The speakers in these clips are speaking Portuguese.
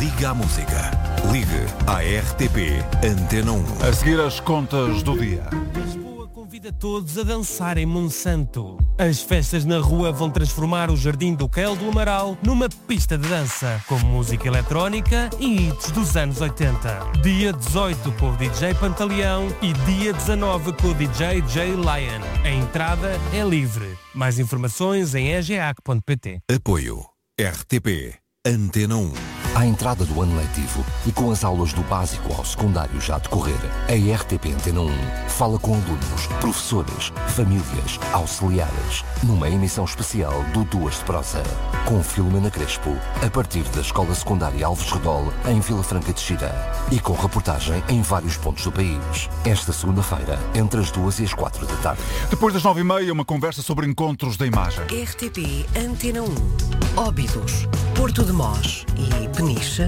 Liga à música. Ligue à RTP Antena 1. A seguir as contas do dia. Lisboa convida todos a dançar em Monsanto. As festas na rua vão transformar o Jardim do Quel do Amaral numa pista de dança, com música eletrónica e hits dos anos 80. Dia 18 com o DJ Pantaleão e dia 19 com o DJ Jay Lion. A entrada é livre. Mais informações em egeac.pt. Apoio RTP Antena 1. À entrada do ano letivo e com as aulas do básico ao secundário já a decorrer, a RTP Antena 1 fala com alunos, professores, famílias, auxiliares, numa emissão especial do Duas de Prosa, com Filomena Crespo, a partir da Escola Secundária Alves Redol, em Vila Franca de Xira, e com reportagem em vários pontos do país. Esta segunda-feira, entre as 2 e as 4 da tarde. Depois das 9h30, uma conversa sobre encontros da imagem. RTP Antena 1. Óbidos, Porto de Mós e Peniche,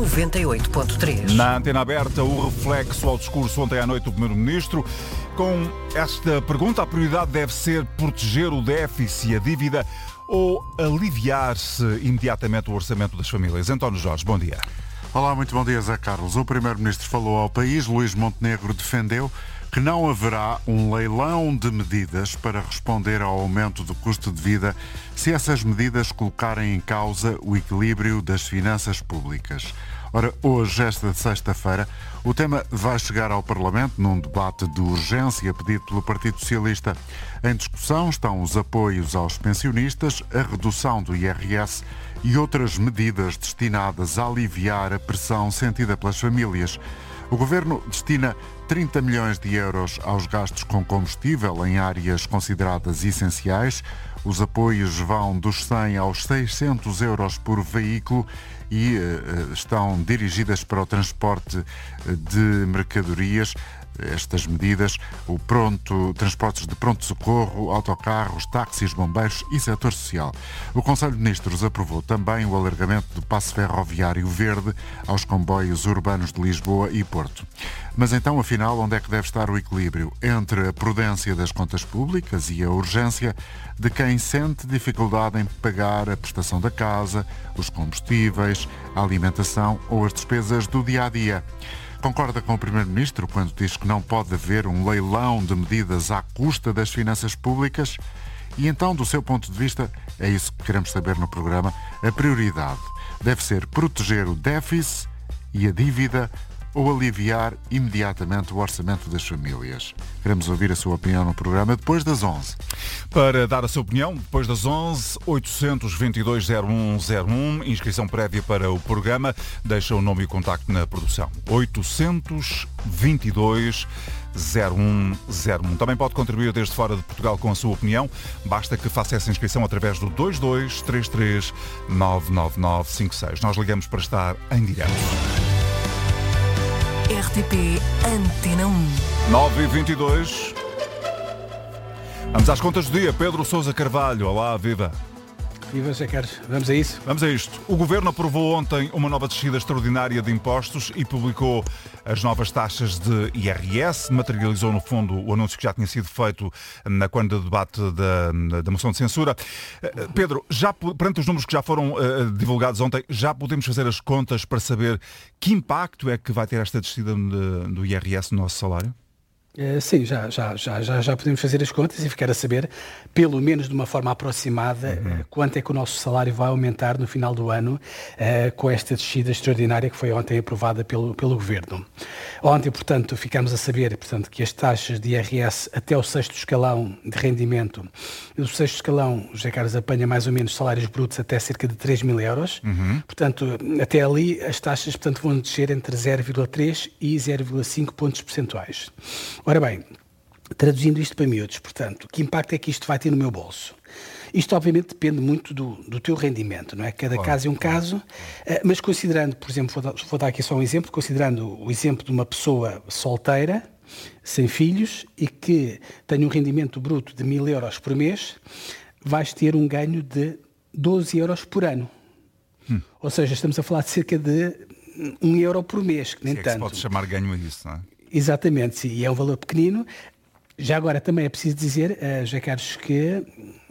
98.3. Na Antena Aberta, o reflexo ao discurso ontem à noite do Primeiro-Ministro. Com esta pergunta, a prioridade deve ser proteger o déficit e a dívida ou aliviar-se imediatamente o orçamento das famílias? António Jorge, bom dia. Olá, muito bom dia, Zé Carlos. O Primeiro-Ministro falou ao país. Luís Montenegro defendeu que não haverá um leilão de medidas para responder ao aumento do custo de vida se essas medidas colocarem em causa o equilíbrio das finanças públicas. Ora, hoje, esta sexta-feira, o tema vai chegar ao Parlamento num debate de urgência pedido pelo Partido Socialista. Em discussão estão os apoios aos pensionistas, a redução do IRS e outras medidas destinadas a aliviar a pressão sentida pelas famílias. O Governo destina 30 milhões de euros aos gastos com combustível em áreas consideradas essenciais. Os apoios vão dos 100 aos 600 euros por veículo e estão dirigidas para o transporte de mercadorias. Estas medidas, transportes de pronto-socorro, autocarros, táxis, bombeiros e setor social. O Conselho de Ministros aprovou também o alargamento do passe ferroviário verde aos comboios urbanos de Lisboa e Porto. Mas então, afinal, onde é que deve estar o equilíbrio entre a prudência das contas públicas e a urgência de quem sente dificuldade em pagar a prestação da casa, os combustíveis, a alimentação ou as despesas do dia-a-dia? Concorda com o Primeiro-Ministro quando diz que não pode haver um leilão de medidas à custa das finanças públicas? E então, do seu ponto de vista, é isso que queremos saber no programa, a prioridade deve ser proteger o déficit e a dívida ou aliviar imediatamente o orçamento das famílias? Queremos ouvir a sua opinião no programa depois das 11. Para dar a sua opinião, depois das 11, 822-0101, inscrição prévia para o programa, deixa o nome e o contacto na produção. 822-0101. Também pode contribuir desde fora de Portugal com a sua opinião. Basta que faça essa inscrição através do 2233-99956. Nós ligamos para estar em direto. RTP Antena 1. 9h22. Vamos às contas do dia. Pedro Sousa Carvalho. Olá, viva. Viva, Zé Carlos. Vamos a isso? Vamos a isto. O Governo aprovou ontem uma nova descida extraordinária de impostos e publicou as novas taxas de IRS. Materializou, no fundo, o anúncio que já tinha sido feito quando o debate da moção de censura. Pedro, já perante os números que já foram divulgados ontem, já podemos fazer as contas para saber que impacto é que vai ter esta descida do IRS no nosso salário? Sim, já podemos fazer as contas e ficar a saber, pelo menos de uma forma aproximada, quanto é que o nosso salário vai aumentar no final do ano com esta descida extraordinária que foi ontem aprovada pelo Governo. Ontem, portanto, ficámos a saber que as taxas de IRS até o 6º escalão de rendimento, o 6º escalão, José Carlos, apanha mais ou menos salários brutos até cerca de 3 mil euros. Portanto, até ali as taxas vão descer entre 0,3 e 0,5 pontos percentuais. Ora bem, traduzindo isto para miúdos, portanto, que impacto é que isto vai ter no meu bolso? Isto, obviamente, depende muito do teu rendimento, não é? Cada caso é um caso, mas considerando, por exemplo, vou dar aqui só um exemplo, considerando o exemplo de uma pessoa solteira, sem filhos, e que tem um rendimento bruto de 1.000 euros por mês, vais ter um ganho de 12 euros por ano. Ou seja, estamos a falar de cerca de 1 euro por mês, que nem tanto. Que se pode chamar ganho a isso, não é? Exatamente, sim, e é um valor pequenino. Já agora também é preciso dizer, José Carlos, que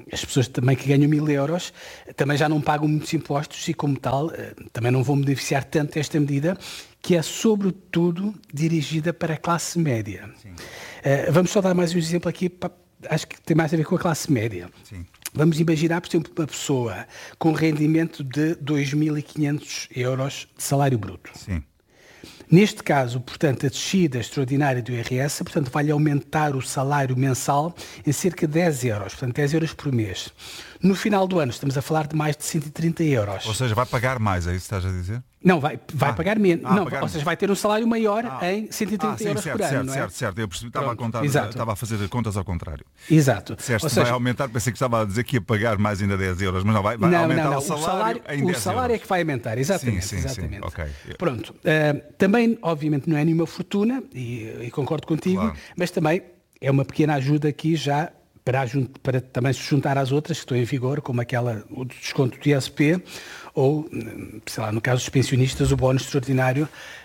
as pessoas também que ganham 1.000 euros também já não pagam muitos impostos e, como tal, também não vão beneficiar tanto desta medida, que é sobretudo dirigida para a classe média. Vamos só dar mais um exemplo aqui, acho que tem mais a ver com a classe média. Sim. Vamos imaginar, por exemplo, uma pessoa com rendimento de 2.500 euros de salário bruto. Sim. Neste caso, portanto, a descida extraordinária do IRS, portanto, vai-lhe aumentar o salário mensal em cerca de 10 euros, portanto, 10 euros por mês. No final do ano, estamos a falar de mais de 130 euros. Ou seja, vai pagar mais, é isso que estás a dizer? Não, vai pagar menos. Não, pagar ou seja, vai ter um salário maior em 130 sim, euros certo, por ano, certo, não é? certo. Eu percebi, Pronto, estava a fazer contas ao contrário. Exato. Disseste Ou que seja, vai aumentar, pensei que estava a dizer que ia pagar mais ainda 10 euros, mas não, vai aumentar o salário em 10 o salário euros. é que vai aumentar, exatamente. Sim, exatamente. ok. Pronto. Também, obviamente, não é nenhuma fortuna, e concordo contigo, Claro. mas também é uma pequena ajuda aqui já para também se juntar às outras que estão em vigor, como o desconto do ISP ou, sei lá, no caso dos pensionistas, o bónus extraordinário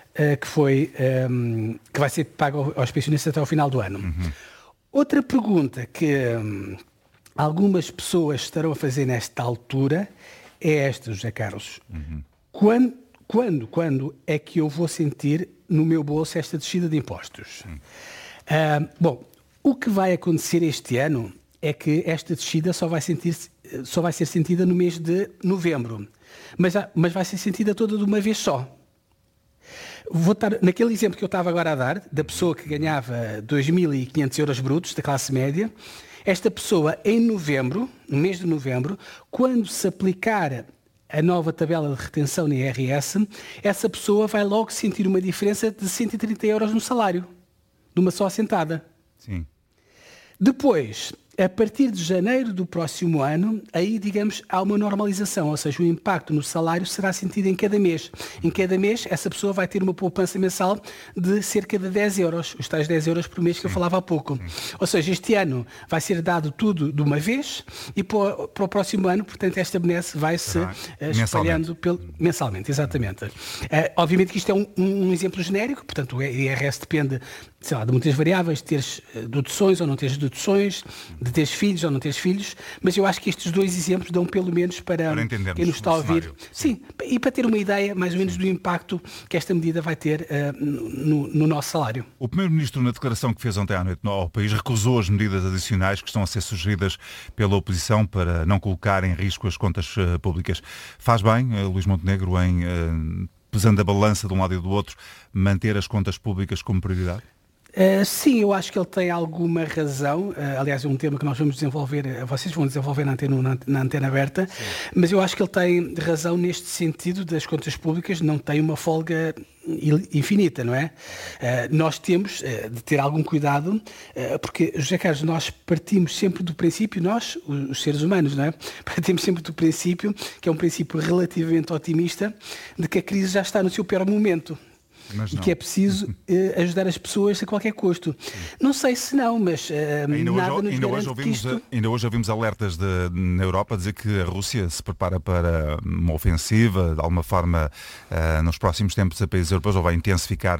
que vai ser pago aos pensionistas até ao final do ano. Outra pergunta que algumas pessoas estarão a fazer nesta altura é esta, José Carlos. Quando é que eu vou sentir no meu bolso esta descida de impostos? Bom, o que vai acontecer este ano é que esta descida só vai ser sentida no mês de novembro, mas vai ser sentida toda de uma vez só. Vou estar naquele exemplo que eu estava agora a dar, da pessoa que ganhava 2.500 euros brutos, da classe média. Esta pessoa, em novembro, no mês de novembro, quando se aplicar a nova tabela de retenção no IRS, essa pessoa vai logo sentir uma diferença de 130 euros no salário, de uma só assentada. Sim. Depois, a partir de janeiro do próximo ano, aí, digamos, há uma normalização, ou seja, o impacto no salário será sentido em cada mês. Em cada mês, essa pessoa vai ter uma poupança mensal de cerca de 10 euros, os tais 10 euros por mês que eu falava há pouco. Ou seja, este ano vai ser dado tudo de uma vez e para o próximo ano, portanto, esta benesse vai-se espalhando mensalmente, exatamente. Obviamente que isto é um exemplo genérico, portanto, o IRS depende, sei lá, de muitas variáveis, de teres deduções ou não teres deduções, de teres filhos ou não teres filhos, mas eu acho que estes dois exemplos dão pelo menos para quem nos está a ouvir. Sim, e para ter uma ideia mais ou menos do impacto que esta medida vai ter no nosso salário. O Primeiro-Ministro, na declaração que fez ontem à noite ao país, recusou as medidas adicionais que estão a ser sugeridas pela oposição para não colocar em risco as contas públicas. Faz bem, Luís Montenegro, em pesando a balança de um lado e do outro, manter as contas públicas como prioridade? Sim, eu acho que ele tem alguma razão. Aliás, é um tema que nós vamos desenvolver, vocês vão desenvolver na antena aberta, mas eu acho que ele tem razão neste sentido das contas públicas, não tem uma folga infinita, não é? Nós temos de ter algum cuidado, porque, José Carlos, nós partimos sempre do princípio, nós, os seres humanos, não é? Partimos sempre do princípio, que é um princípio relativamente otimista, de que a crise já está no seu pior momento. E que é preciso ajudar as pessoas a qualquer custo. Não sei se não, mas nada nos garante que isto... Ainda hoje ouvimos alertas na Europa a dizer que a Rússia se prepara para uma ofensiva, de alguma forma, nos próximos tempos a países europeus, ou vai intensificar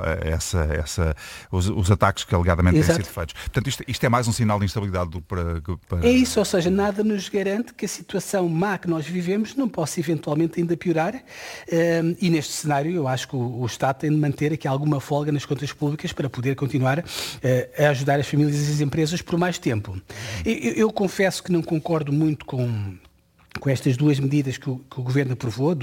os ataques que alegadamente têm sido feitos. Portanto, isto é mais um sinal de instabilidade para... É isso, ou seja, nada nos garante que a situação má que nós vivemos não possa eventualmente ainda piorar, e neste cenário eu acho que o Estado tem de manter aqui alguma folga nas contas públicas para poder continuar a ajudar as famílias e as empresas por mais tempo. Eu confesso que não concordo muito com estas duas medidas que o Governo aprovou,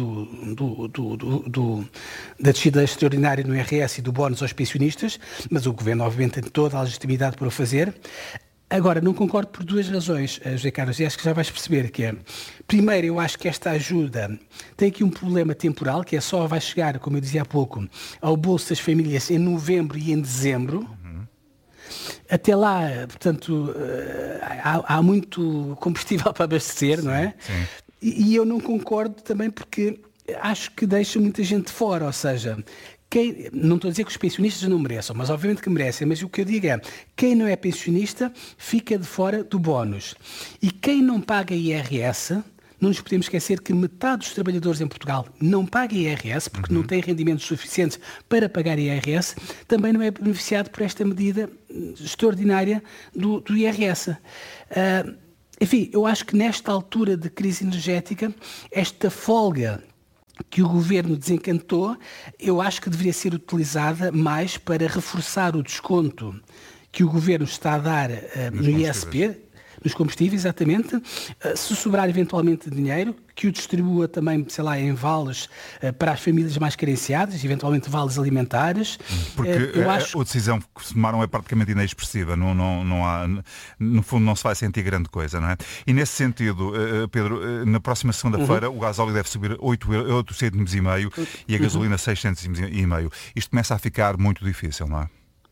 da descida extraordinária no IRS e do bónus aos pensionistas, mas o Governo obviamente tem toda a legitimidade para o fazer. Agora, não concordo por duas razões, José Carlos, e acho que já vais perceber que é. Primeiro, eu acho que esta ajuda tem aqui um problema temporal, que só vai chegar, como eu dizia há pouco, ao bolso das famílias em novembro e em dezembro. Até lá, portanto, há muito combustível para abastecer, não é? Sim. E eu não concordo também porque acho que deixa muita gente fora, ou seja... não estou a dizer que os pensionistas não mereçam, mas obviamente que merecem, mas o que eu digo é, quem não é pensionista fica de fora do bónus. E quem não paga IRS, não nos podemos esquecer que metade dos trabalhadores em Portugal não paga IRS, porque não tem rendimentos suficientes para pagar IRS, também não é beneficiado por esta medida extraordinária do IRS. Enfim, eu acho que nesta altura de crise energética, esta folga que o Governo desencantou, eu acho que deveria ser utilizada mais para reforçar o desconto que o Governo está a dar no ISP, nos combustíveis, exatamente. Se sobrar eventualmente dinheiro, que o distribua também, sei lá, em vales para as famílias mais carenciadas, eventualmente vales alimentares. Porque a decisão que se tomaram é praticamente inexpressiva, não há, no fundo não se vai sentir grande coisa, não é? E nesse sentido, Pedro, na próxima segunda-feira o gasóleo deve subir 8 cêntimos e meio e a gasolina 6 cêntimos e meio. Isto começa a ficar muito difícil, não é?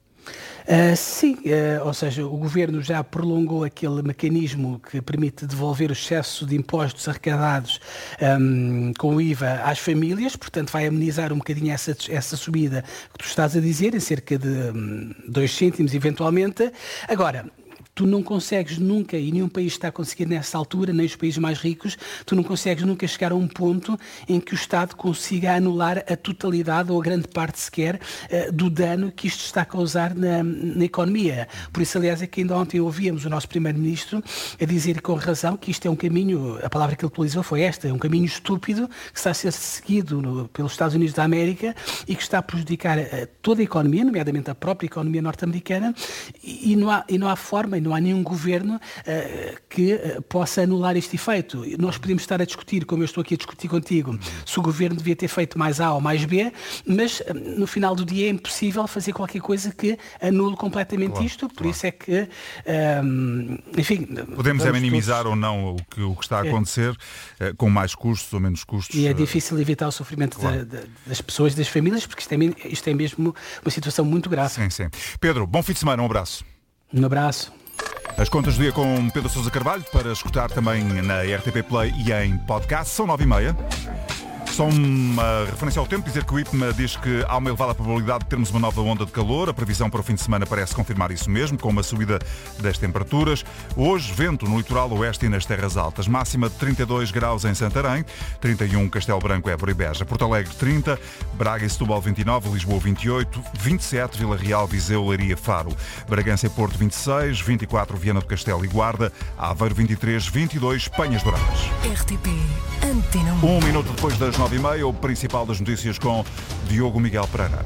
Sim, ou seja, o Governo já prolongou aquele mecanismo que permite devolver o excesso de impostos arrecadados com o IVA às famílias, portanto vai amenizar um bocadinho essa subida que tu estás a dizer, em cerca de 2 cêntimos eventualmente. Agora, tu não consegues nunca, e nenhum país está a conseguir nessa altura, nem os países mais ricos, tu não consegues nunca chegar a um ponto em que o Estado consiga anular a totalidade ou a grande parte sequer do dano que isto está a causar na economia. Por isso, aliás, é que ainda ontem ouvíamos o nosso Primeiro-Ministro a dizer com razão que isto é um caminho, a palavra que ele utilizou foi esta, é um caminho estúpido que está a ser seguido pelos Estados Unidos da América e que está a prejudicar toda a economia, nomeadamente a própria economia norte-americana, e não há forma, e não há nenhum governo que possa anular este efeito. Nós podemos estar a discutir, como eu estou aqui a discutir contigo, se o governo devia ter feito mais A ou mais B, mas no final do dia é impossível fazer qualquer coisa que anule completamente isto, por isso é que, enfim... Podemos minimizar ou não o que está a acontecer, com mais custos ou menos custos. E é difícil evitar o sofrimento das pessoas, das famílias, porque isto é mesmo uma situação muito grave. Sim, sim. Pedro, bom fim de semana, um abraço. Um abraço. As contas do dia com Pedro Sousa Carvalho, para escutar também na RTP Play e em podcast, são 9h30. Só uma referência ao tempo, dizer que o IPMA diz que há uma elevada probabilidade de termos uma nova onda de calor. A previsão para o fim de semana parece confirmar isso mesmo, com uma subida das temperaturas. Hoje, vento no litoral oeste e nas terras altas. Máxima de 32 graus em Santarém, 31 Castelo Branco, Évora e Beja. Porto Alegre 30, Braga e Setúbal 29, Lisboa 28, 27 Vila Real, Viseu, Leiria, Faro. Bragança e Porto 26, 24 Viana do Castelo e Guarda, Aveiro 23, 22 Penhas Douradas. RTP Antena 1. Um minuto depois das 9h30, o principal das notícias com Diogo Miguel Pereira.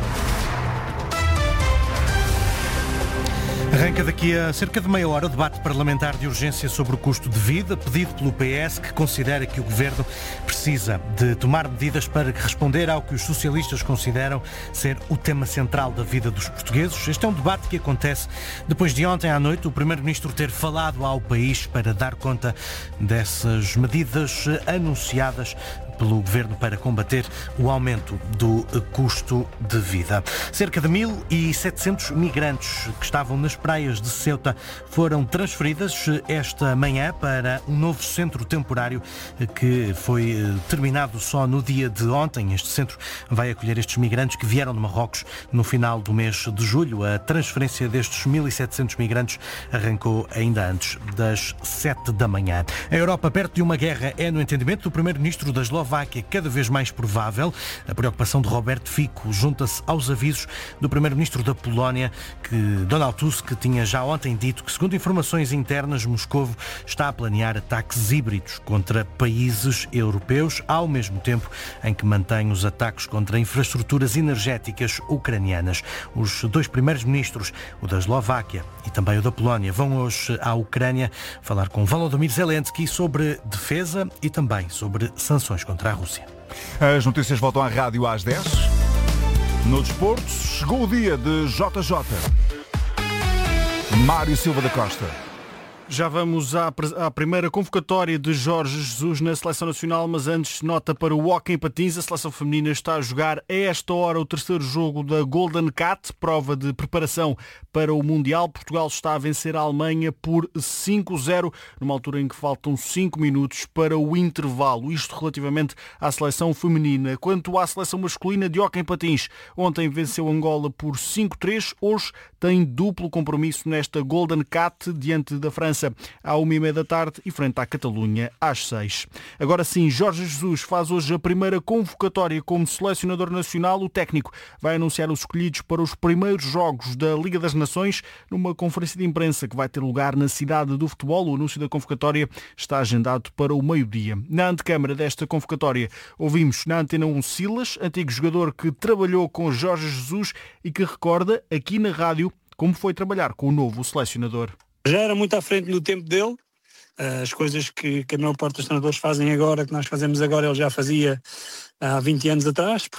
Arranca daqui a cerca de meia hora o debate parlamentar de urgência sobre o custo de vida, pedido pelo PS, que considera que o Governo precisa de tomar medidas para responder ao que os socialistas consideram ser o tema central da vida dos portugueses. Este é um debate que acontece depois de ontem à noite o Primeiro-Ministro ter falado ao país para dar conta dessas medidas anunciadas pelo Governo para combater o aumento do custo de vida. Cerca de 1.700 migrantes que estavam nas praias de Ceuta foram transferidas esta manhã para um novo centro temporário que foi terminado só no dia de ontem. Este centro vai acolher estes migrantes que vieram de Marrocos no final do mês de julho. A transferência destes 1.700 migrantes arrancou ainda antes das 7 da manhã. A Europa perto de uma guerra é, no entendimento do Primeiro-Ministro da Eslováquia, cada vez mais provável. A preocupação de Robert Fico junta-se aos avisos do Primeiro-Ministro da Polónia, que Donald Tusk tinha já ontem dito que, segundo informações internas, Moscovo está a planear ataques híbridos contra países europeus, ao mesmo tempo em que mantém os ataques contra infraestruturas energéticas ucranianas. Os dois primeiros ministros, o da Eslováquia e também o da Polónia, vão hoje à Ucrânia falar com Volodymyr Zelensky sobre defesa e também sobre sanções contra a Rússia. As notícias voltam à rádio às 10. No desporto, chegou o dia de JJ. Mário Silva da Costa. Já vamos à primeira convocatória de Jorge Jesus na Seleção Nacional, mas antes nota para o hóquei em patins. A Seleção Feminina está a jogar a esta hora o terceiro jogo da Golden Cat, prova de preparação para o Mundial. Portugal está a vencer a Alemanha por 5-0, numa altura em que faltam 5 minutos para o intervalo. Isto relativamente à Seleção Feminina. Quanto à Seleção Masculina de hóquei em patins, ontem venceu Angola por 5-3, hoje tem duplo compromisso nesta Golden Cat diante da França França à 1h30 da tarde e frente à Catalunha às 6. Agora sim, Jorge Jesus faz hoje a primeira convocatória como selecionador nacional. O técnico vai anunciar os escolhidos para os primeiros jogos da Liga das Nações numa conferência de imprensa que vai ter lugar na cidade do futebol. O anúncio da convocatória está agendado para o meio-dia. Na antecâmara desta convocatória ouvimos na Antena 1 Silas, antigo jogador que trabalhou com Jorge Jesus e que recorda aqui na rádio como foi trabalhar com o novo selecionador. Já era muito à frente no tempo dele. As coisas que a maior parte dos treinadores fazem agora, que nós fazemos agora, ele já fazia há 20 anos atrás,